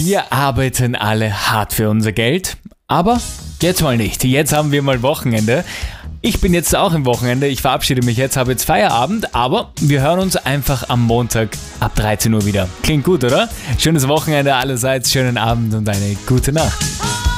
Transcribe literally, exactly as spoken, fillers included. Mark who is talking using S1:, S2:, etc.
S1: Wir arbeiten alle hart für unser Geld, aber jetzt mal nicht. Jetzt haben wir mal Wochenende. Ich bin jetzt auch im Wochenende, ich verabschiede mich jetzt, habe jetzt Feierabend, aber wir hören uns einfach am Montag ab dreizehn Uhr wieder. Klingt gut, oder? Schönes Wochenende allerseits, schönen Abend und eine gute Nacht.